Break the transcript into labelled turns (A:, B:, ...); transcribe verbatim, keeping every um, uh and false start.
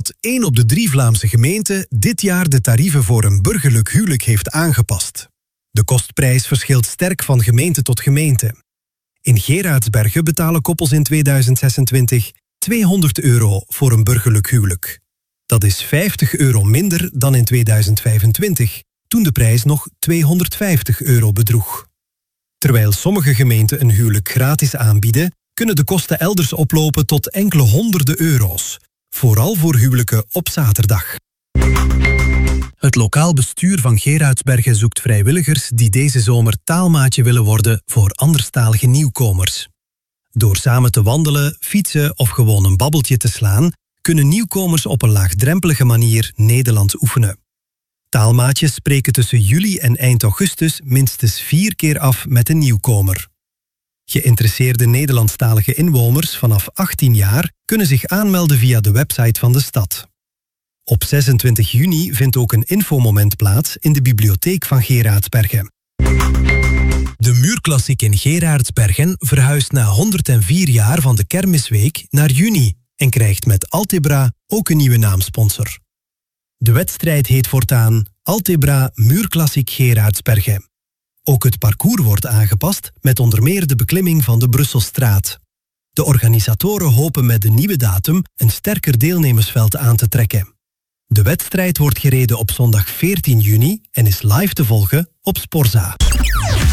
A: bijvoorbeeld één op de drie Vlaamse gemeenten dit jaar de tarieven voor een burgerlijk huwelijk heeft aangepast. De kostprijs verschilt sterk van gemeente tot gemeente. In Geraardsbergen betalen koppels in tweeduizend zesentwintig tweehonderd euro voor een burgerlijk huwelijk. Dat is vijftig euro minder dan in tweeduizend vijfentwintig, toen de prijs nog tweehonderdvijftig euro bedroeg. Terwijl sommige gemeenten een huwelijk gratis aanbieden, kunnen de kosten elders oplopen tot enkele honderden euro's. Vooral voor huwelijken op zaterdag. Het lokaal bestuur van Geraardsbergen zoekt vrijwilligers die deze zomer taalmaatje willen worden voor anderstalige nieuwkomers. Door samen te wandelen, fietsen of gewoon een babbeltje te slaan, kunnen nieuwkomers op een laagdrempelige manier Nederlands oefenen. Taalmaatjes spreken tussen juli en eind augustus minstens vier keer af met een nieuwkomer. Geïnteresseerde Nederlandstalige inwoners vanaf achttien jaar kunnen zich aanmelden via de website van de stad. Op zesentwintig juni vindt ook een infomoment plaats in de bibliotheek van Geraardsbergen. De Muurklassiek in Geraardsbergen verhuist na honderdvier jaar van de Kermisweek naar juni en krijgt met Altebra ook een nieuwe naamsponsor. De wedstrijd heet voortaan Altebra Muurklassiek Geraardsbergen. Ook het parcours wordt aangepast met onder meer de beklimming van de Brusselstraat. De organisatoren hopen met de nieuwe datum een sterker deelnemersveld aan te trekken. De wedstrijd wordt gereden op zondag veertien juni en is live te volgen op Sporza.